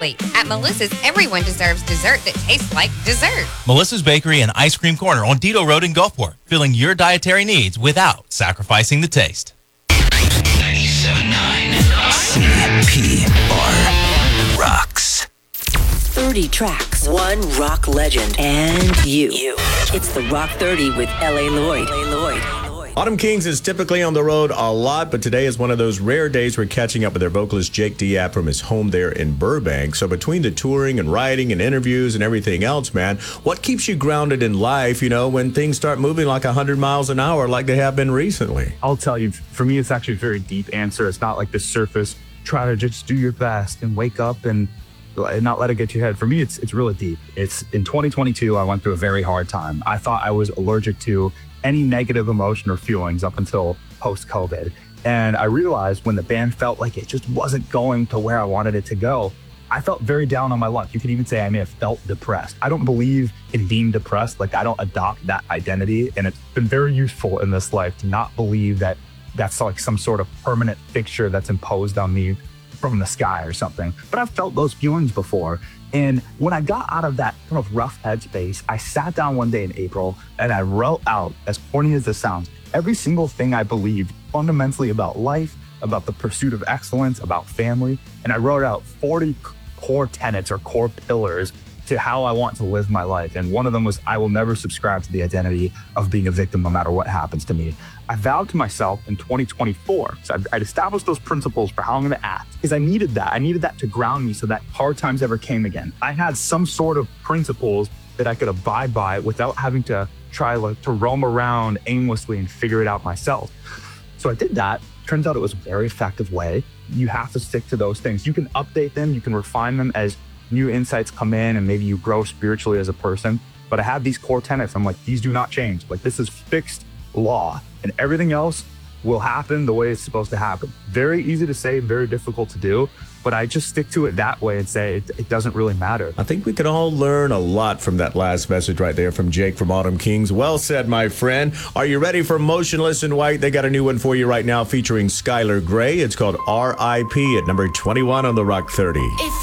Exactly. At Melissa's, everyone deserves dessert that tastes like dessert. Melissa's Bakery and Ice Cream Corner on Dito Road in Gulfport, filling your dietary needs without sacrificing the taste. 97.9 CPR rocks. 30 tracks, one rock legend, and you. It's the Rock 30 with L.A. Lloyd. Autumn Kings is typically on the road a lot, but today is one of those rare days we're catching up with their vocalist Jake Diab from his home there in Burbank. So between the touring and writing and interviews and everything else, man, what keeps you grounded in life, when things start moving like 100 miles an hour like they have been recently? I'll tell you, for me, it's actually a very deep answer. It's not like the surface, try to just do your best and wake up and not let it get to your head. For me, it's really deep. It's in 2022, I went through a very hard time. I thought I was allergic to any negative emotion or feelings up until post-COVID. And I realized when the band felt like it just wasn't going to where I wanted it to go, I felt very down on my luck. You could even say I may have felt depressed. I don't believe in being depressed. I don't adopt that identity. And it's been very useful in this life to not believe that that's like some sort of permanent fixture that's imposed on me from the sky or something. But I've felt those feelings before. And when I got out of that kind of rough headspace, I sat down one day in April and I wrote out, as corny as this sounds, every single thing I believed fundamentally about life, about the pursuit of excellence, about family. And I wrote out 40 core tenets or core pillars to how I want to live my life. And one of them was, I will never subscribe to the identity of being a victim no matter what happens to me. I vowed to myself in 2024, so I'd established those principles for how I'm gonna act, because I needed that. I needed that to ground me so that hard times ever came again. I had some sort of principles that I could abide by without having to try to roam around aimlessly and figure it out myself. So I did that. Turns out it was a very effective way. You have to stick to those things. You can update them, you can refine them as new insights come in and maybe you grow spiritually as a person. But I have these core tenets. I'm like, these do not change. Like, this is fixed law and everything else will happen the way it's supposed to happen. Very easy to say, very difficult to do, but I just stick to it that way and say it doesn't really matter. I think we could all learn a lot from that last message right there from Jake from Autumn Kings. Well said, my friend. Are you ready for Motionless in White? They got a new one for you right now featuring Skylar Grey. It's called R.I.P. at number 21 on the Rock 30.